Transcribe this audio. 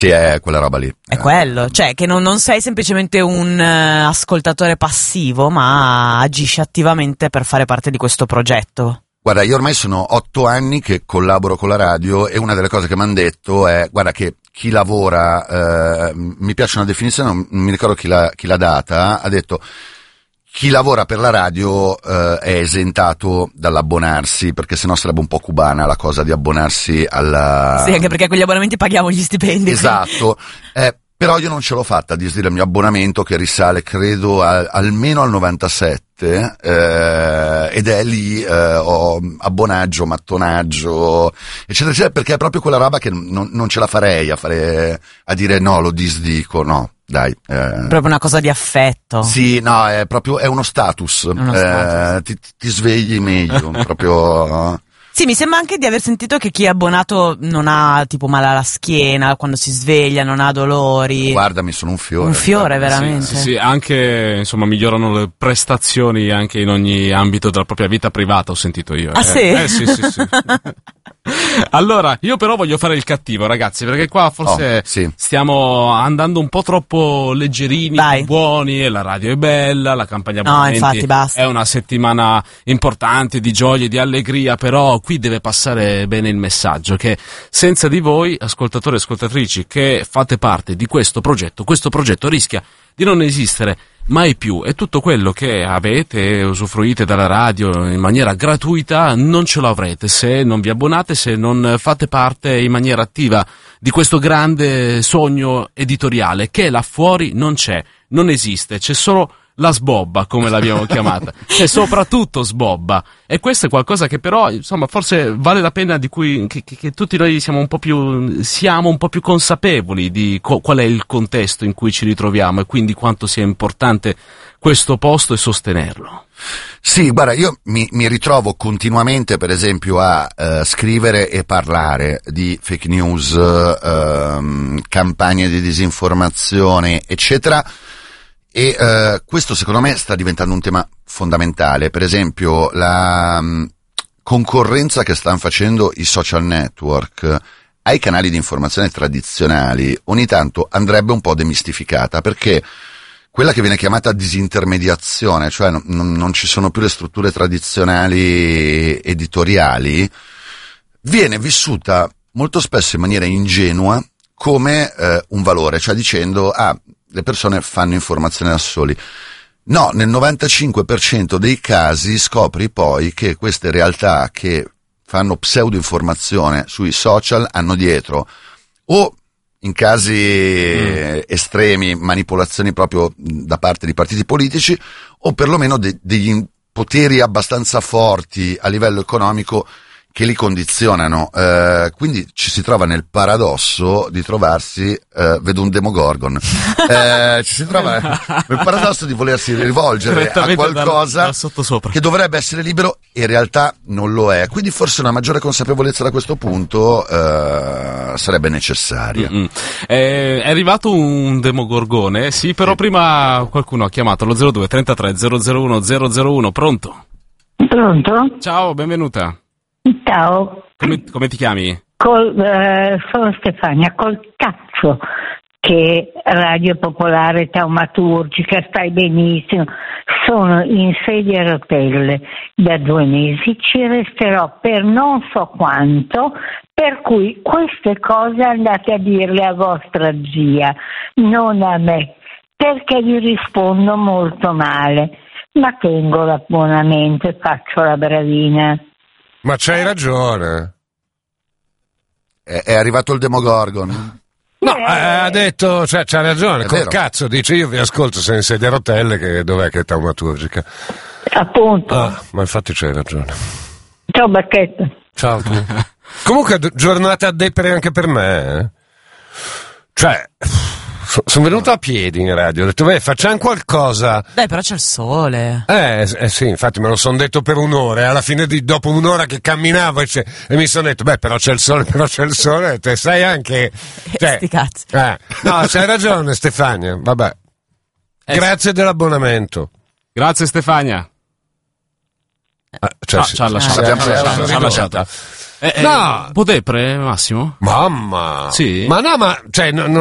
Sì, è quella roba lì. È quello, cioè che non sei semplicemente un ascoltatore passivo, ma agisci attivamente per fare parte di questo progetto. Guarda, io ormai sono 8 anni che collaboro con la radio e una delle cose che mi hanno detto è, guarda, che chi lavora, mi piace una definizione, non mi ricordo chi l'ha data, ha detto: chi lavora per la radio è esentato dall'abbonarsi, perché sennò sarebbe un po' cubana la cosa di abbonarsi alla... Sì, anche perché con gli abbonamenti paghiamo gli stipendi. Esatto, però io non ce l'ho fatta a disdire il mio abbonamento, che risale credo almeno al 97, ed è lì ho abbonaggio, mattonaggio, eccetera, eccetera, perché è proprio quella roba che non ce la farei a dire no, lo disdico, no. Dai, proprio una cosa di affetto. Sì, no, è uno status. Ti svegli meglio, proprio. Sì, mi sembra anche di aver sentito che chi è abbonato non ha tipo male alla schiena quando si sveglia, non ha dolori. Guardami, sono un fiore. Un fiore, veramente. Sì, anche insomma migliorano le prestazioni anche in ogni ambito della propria vita privata, ho sentito io. Ah, sì? Sì. Allora, io però voglio fare il cattivo, ragazzi, perché qua forse stiamo andando un po' troppo leggerini, buoni, e la radio è bella, la campagna abbonamenti è una settimana importante di gioia e di allegria, però qui deve passare bene il messaggio che senza di voi, ascoltatori e ascoltatrici, che fate parte di questo progetto rischia di non esistere mai più, e tutto quello che avete, usufruite dalla radio in maniera gratuita, non ce lo avrete se non vi abbonate, se non fate parte in maniera attiva di questo grande sogno editoriale che là fuori non c'è, non esiste, c'è solo la sbobba, come l'abbiamo chiamata, c'è soprattutto sbobba, e questo è qualcosa che però insomma forse vale la pena, di cui che tutti noi siamo un po' più consapevoli di qual è il contesto in cui ci ritroviamo e quindi quanto sia importante questo posto e sostenerlo. Sì, guarda, io mi ritrovo continuamente, per esempio, a scrivere e parlare di fake news, campagne di disinformazione, eccetera. E questo secondo me sta diventando un tema fondamentale. Per esempio la concorrenza che stanno facendo i social network ai canali di informazione tradizionali ogni tanto andrebbe un po' demistificata, perché quella che viene chiamata disintermediazione, cioè non ci sono più le strutture tradizionali editoriali, viene vissuta molto spesso in maniera ingenua come un valore, cioè dicendo le persone fanno informazione da soli. No, nel 95% dei casi scopri poi che queste realtà che fanno pseudo-informazione sui social hanno dietro, o in casi estremi, manipolazioni proprio da parte di partiti politici, o perlomeno degli poteri abbastanza forti a livello economico che li condizionano, quindi ci si trova nel paradosso di trovarsi, vedo un Demogorgon, ci si trova nel paradosso di volersi rivolgere a qualcosa che dovrebbe essere libero e in realtà non lo è, quindi forse una maggiore consapevolezza da questo punto sarebbe necessaria. È arrivato un Demogorgone, sì, però prima qualcuno ha chiamato lo 02 33 001 001, pronto? Pronto? Ciao, benvenuta. Ciao. Come ti chiami? Sono Stefania, col cazzo che Radio Popolare Taumaturgica, stai benissimo, sono in sedia a rotelle da 2 mesi, ci resterò per non so quanto, per cui queste cose andate a dirle a vostra zia, non a me, perché vi rispondo molto male, ma tengo l'abbonamento e faccio la bravina. Ma c'hai ragione. È arrivato il Demogorgon. No, ha detto, cioè, c'ha ragione, col vero. cazzo, dice io vi ascolto se in sedia a rotelle, che dov'è che è taumaturgica. Appunto. Ma infatti c'hai ragione. Ciao Bacchetto. Ciao tu. Comunque giornata a depre anche per me, eh? Cioè, sono venuto a piedi in radio, ho detto, facciamo qualcosa. Dai, però c'è il sole. Sì, infatti me lo sono detto per un'ora, e alla fine dopo un'ora che camminavo e mi sono detto, però c'è il sole, te sai anche... Sti cazzi. No, c'hai ragione Stefania, vabbè. Grazie dell'abbonamento. Grazie Stefania. Ci ha lasciato. No! Un po' depre, Massimo? Mamma! Sì? Ma no, ma cioè,